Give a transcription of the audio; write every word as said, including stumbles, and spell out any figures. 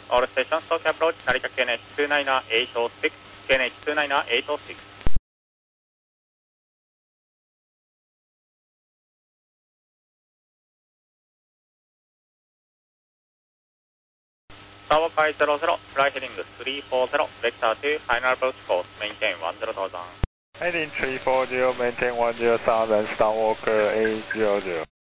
All stations, Tokyo approach, Narita K N H two nine eight oh six, K N H two nine eight oh six. タワーカイゼロゼロ、フライヘディングさんよんゼロ、ベクターに、ファイナルアプローチコース、メインテインいちゼロゼロ。 Heading three four zero, maintain one zero thousand, Starwalker eight zero zero.